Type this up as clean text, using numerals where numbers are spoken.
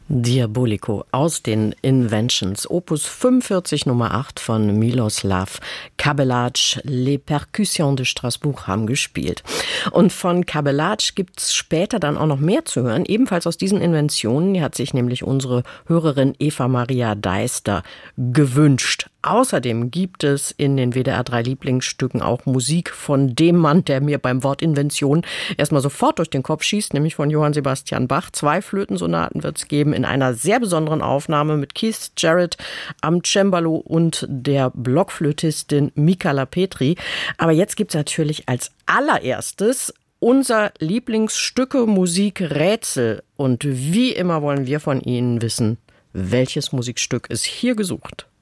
Diabolico aus den Inventions, Opus 45 Nummer 8 von Miloslav Kabelaj. Les Percussions de Strasbourg haben gespielt. Und von Kabelaj gibt's später dann auch noch mehr zu hören, ebenfalls aus diesen Inventionen. Die hat sich nämlich unsere Hörerin Eva Maria Deister gewünscht. Außerdem gibt es in den WDR 3 Lieblingsstücken auch Musik von dem Mann, der mir beim Wort Invention erstmal sofort durch den Kopf schießt, nämlich von Johann Sebastian Bach. 2 Flötensonaten wird es geben in einer sehr besonderen Aufnahme mit Keith Jarrett am Cembalo und der Blockflötistin Michala Petri. Aber jetzt gibt es natürlich als allererstes unser Lieblingsstücke-Musik-Rätsel. Und wie immer wollen wir von Ihnen wissen, welches Musikstück ist hier gesucht?